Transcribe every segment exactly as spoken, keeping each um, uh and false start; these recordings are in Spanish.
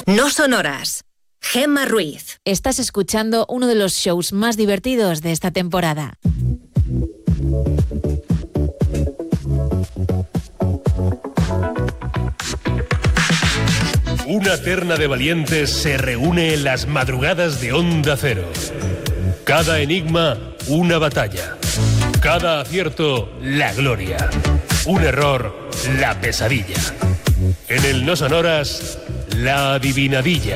No son horas. Gemma Ruiz. Estás escuchando uno de los shows más divertidos de esta temporada. Una terna de valientes se reúne en las madrugadas de Onda Cero. Cada enigma, una batalla. Cada acierto, la gloria. Un error, la pesadilla. En el No Son Horas, la adivinadilla.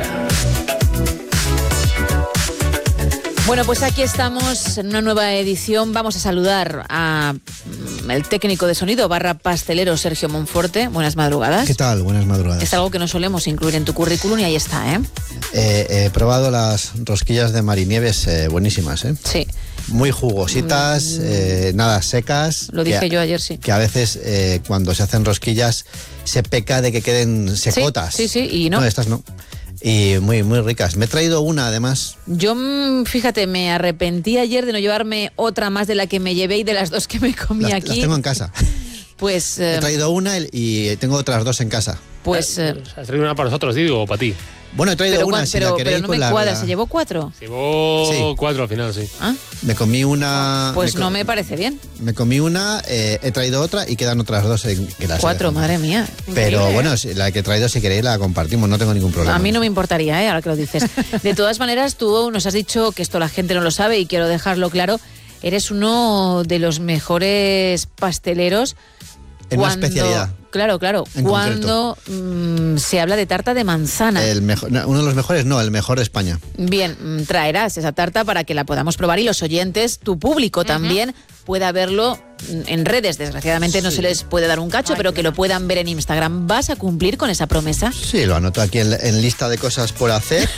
Bueno, pues aquí estamos en una nueva edición. Vamos a saludar a el técnico de sonido barra pastelero Sergio Monforte. Buenas madrugadas. ¿Qué tal? Buenas madrugadas. Es algo que no solemos incluir en tu currículum y ahí está, ¿eh? Eh, he probado las rosquillas de Marinieves, eh, buenísimas, ¿eh? Sí. Muy jugositas, eh, nada secas. Lo dije que, yo ayer, sí. Que a veces eh, cuando se hacen rosquillas se peca de que queden secotas. Sí, sí, sí, y no. No, estas no. Y muy, muy ricas. Me he traído una, además. Yo, fíjate, me arrepentí ayer de no llevarme otra más de la que me llevé y de las dos que me comí las, aquí. Las tengo en casa. Pues... Eh, he traído una y tengo otras dos en casa. Pues... Eh, ¿Has traído una para nosotros, digo, o para ti? Bueno, he traído pero, una, pero, si la queréis, pero no pues me la, cuadra, la... ¿se llevó cuatro? Se llevó sí. cuatro al final, sí. ¿Ah? Me comí una... Pues me no com... me parece bien. Me comí una, eh, he traído otra y quedan otras dos en que las Cuatro, madre mía. Pero Increíble. bueno, la que he traído, si queréis, la compartimos, no tengo ningún problema. A mí no me importaría, ¿eh? Ahora que lo dices. De todas maneras, tú nos has dicho que esto la gente no lo sabe y quiero dejarlo claro. Eres uno de los mejores pasteleros. En cuando, una especialidad. Claro, claro. Cuando mmm, se habla de tarta de manzana. El mejor, uno de los mejores, no, el mejor de España. Bien, traerás esa tarta para que la podamos probar y los oyentes, tu público uh-huh. también, pueda verlo en redes. Desgraciadamente sí. no se les puede dar un cacho, Ay, pero que lo puedan ver en Instagram. ¿Vas a cumplir con esa promesa? Sí, lo anoto aquí en, en lista de cosas por hacer.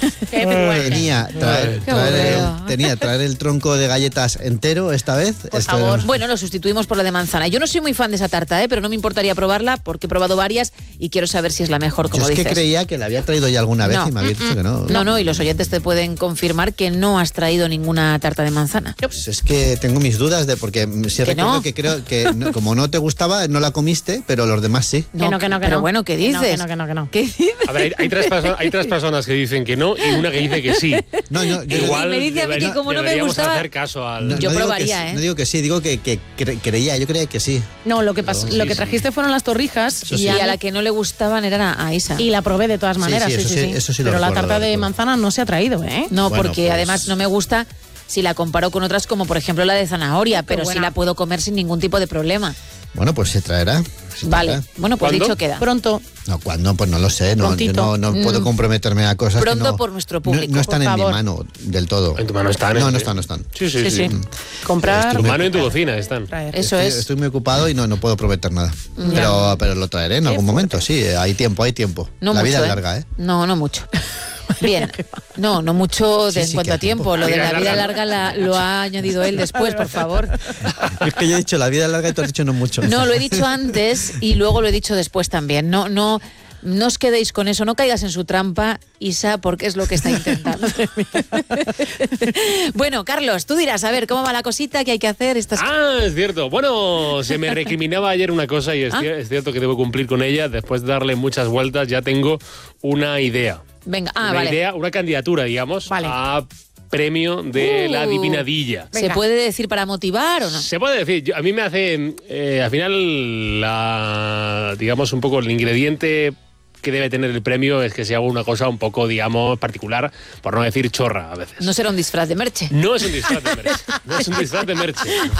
tenía, traer, traer el, tenía traer el tronco de galletas entero esta vez. Por Esto favor. Era... Bueno, lo sustituimos por la de manzana. Yo no soy muy fan de esa tarta, ¿eh? Pero no me importaría probarla porque he probado varias y quiero saber si es la mejor, como Yo es dices. que creía que la había traído ya alguna vez no. y me había dicho que no. No, no, y los oyentes te pueden confirmar que no has traído ninguna tarta de manzana. Pues es que tengo mis dudas de porque si recuerdo no? que creo que no, como no te gustaba, no la comiste, pero los demás sí. No, que no, que no, que pero no. bueno, ¿qué dices? Que no, que no, que no. ¿Qué dices? A ver, hay, hay, tres perso- hay tres personas que dicen que no y una que dice que sí. No, yo, yo Igual me dice a mí que como no me gustaba hacer caso al... no, yo no probaría, que, ¿eh? No digo que sí, digo que, que cre- creía, yo creía que sí. No, lo que pasó, pero, lo sí, que trajiste sí. fueron las torrijas y sí. a la que no le gustaban era a Isa. Y la probé de todas maneras, sí, sí, sí, eso sí, sí, sí. eso sí Pero lo la recuerdo, tarta de recuerdo. manzana no se ha traído, ¿eh? No, bueno, porque pues... además no me gusta si la comparo con otras como por ejemplo la de zanahoria, pero sí la puedo comer sin ningún tipo de problema. Bueno, pues se traerá. Se vale, traerá. bueno, pues ¿Cuándo? dicho queda. Pronto. No, ¿cuándo? Pues no lo sé, no, yo no, no Mm. puedo comprometerme a cosas Pronto que no, por nuestro público, no, no están por en favor. mi mano del todo. En tu mano están. No, ¿eh? no están, no están. Sí, sí, Sí, sí. sí. sí. Comprar. En tu mano y en tu cocina están. Traer. Eso estoy, es. Estoy muy ocupado y no, no puedo prometer nada. Ya. Pero, pero lo traeré en Qué algún fuerte. momento, sí, hay tiempo, hay tiempo. No La mucho, vida ¿eh? es larga, ¿eh? No, no mucho. Bien, no, no mucho de Sí, en sí, cuanto que a hay tiempo. tiempo. Lo de la La vida vida larga la, lo ha añadido él después, por favor. Es que yo he dicho la vida es larga y tú has dicho no mucho. No, lo he dicho antes y luego lo he dicho después también. No, no, no os quedéis con eso, no caigas en su trampa, Isa, porque es lo que está intentando. Bueno, Carlos, tú dirás, a ver, ¿cómo va la cosita? ¿Qué hay que hacer? Estas... Ah, es cierto. Bueno, se me recriminaba ayer una cosa y es, ¿Ah? cier- es cierto que debo cumplir con ella. Después de darle muchas vueltas ya tengo una idea. Venga, ah, una vale. idea, una candidatura, digamos, Vale. a premio de Uh. la adivinadilla. ¿Se Venga. puede decir para motivar o no? Se puede decir, yo- a mí me hace, eh, al final, la, digamos, un poco el ingrediente que debe tener el premio es que se haga una cosa un poco, digamos, particular, por no decir chorra a veces. No será un disfraz de Merche. No es un disfraz de Merche. No es un disfraz de Merche.